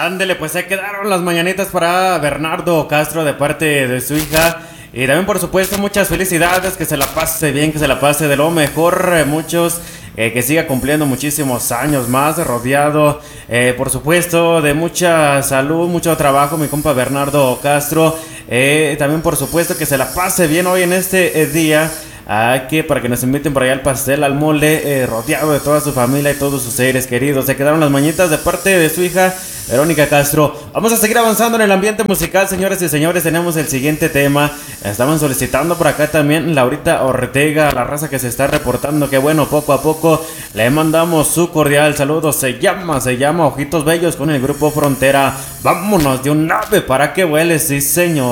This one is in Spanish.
Ándele, pues se quedaron las mañanitas para Bernardo Castro de parte de su hija. Y también, por supuesto, muchas felicidades, que se la pase bien, que se la pase de lo mejor. Muchos, que siga cumpliendo muchísimos años más, rodeado, por supuesto, de mucha salud, mucho trabajo, mi compa Bernardo Castro. También, por supuesto, que se la pase bien hoy en este día. Aquí para que nos inviten por allá al pastel, al mole, rodeado de toda su familia y todos sus seres queridos. Se quedaron las mañitas de parte de su hija Verónica Castro. Vamos a seguir avanzando en el ambiente musical, señores y señores. Tenemos el siguiente tema. Estaban solicitando por acá también Laurita Ortega, la raza que se está reportando. Que bueno, poco a poco le mandamos su cordial saludo. Se llama Ojitos Bellos con el grupo Frontera. Vámonos de un ave para que vuele, sí señor.